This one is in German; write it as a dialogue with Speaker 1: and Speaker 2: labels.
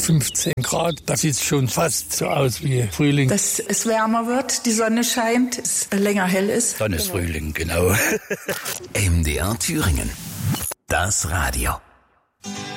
Speaker 1: 15 Grad. Da sieht es schon fast so aus wie Frühling.
Speaker 2: Dass es wärmer wird, die Sonne scheint, es länger hell ist.
Speaker 3: Dann ist Frühling, genau.
Speaker 4: MDR Thüringen. Das Radio.